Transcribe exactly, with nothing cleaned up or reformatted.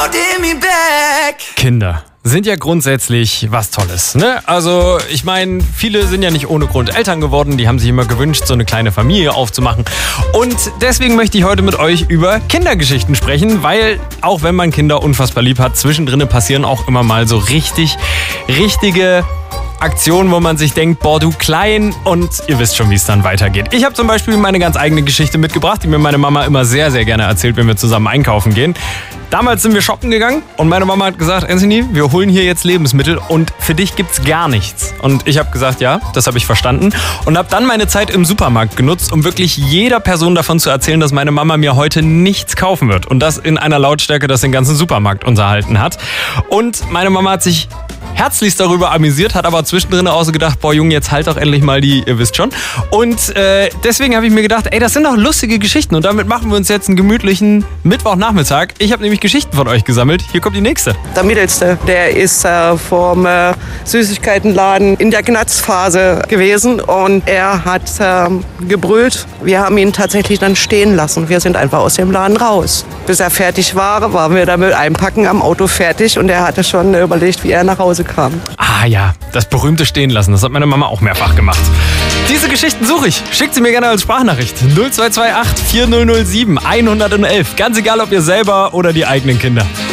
Kinder sind ja grundsätzlich was Tolles, ne? Also ich meine, viele sind ja nicht ohne Grund Eltern geworden, die haben sich immer gewünscht, so eine kleine Familie aufzumachen. Und deswegen möchte ich heute mit euch über Kindergeschichten sprechen, weil auch wenn man Kinder unfassbar lieb hat, zwischendrin passieren auch immer mal so richtig, richtige Aktionen, wo man sich denkt, boah, du klein, und ihr wisst schon, wie es dann weitergeht. Ich habe zum Beispiel meine ganz eigene Geschichte mitgebracht, die mir meine Mama immer sehr, sehr gerne erzählt, wenn wir zusammen einkaufen gehen. Damals sind wir shoppen gegangen und meine Mama hat gesagt, Anthony, wir holen hier jetzt Lebensmittel und für dich gibt's gar nichts. Und ich habe gesagt, ja, das habe ich verstanden und habe dann meine Zeit im Supermarkt genutzt, um wirklich jeder Person davon zu erzählen, dass meine Mama mir heute nichts kaufen wird. Und das in einer Lautstärke, das den ganzen Supermarkt unterhalten hat. Und meine Mama hat sich herzlichst darüber amüsiert, hat aber zwischendrin auch so gedacht, boah Junge, jetzt halt doch endlich mal die, ihr wisst schon. Und äh, deswegen habe ich mir gedacht, ey, das sind doch lustige Geschichten und damit machen wir uns jetzt einen gemütlichen Mittwochnachmittag. Ich habe nämlich Geschichten von euch gesammelt. Hier kommt die nächste. Der Mittelste, der ist äh, vom äh, Süßigkeitenladen in der Knatzphase gewesen und er hat äh, gebrüllt. Wir haben ihn tatsächlich dann stehen lassen. Wir sind einfach aus dem Laden raus. Bis er fertig war, waren wir damit einpacken am Auto fertig und er hatte schon überlegt, wie er nach Hause kam. Ah ja, das berühmte Stehen lassen, das hat meine Mama auch mehrfach gemacht. Diese Geschichten suche ich. Schickt sie mir gerne als Sprachnachricht. null zwei zwei acht vier null null sieben eins eins eins. Ganz egal, ob ihr selber oder die eigenen Kinder.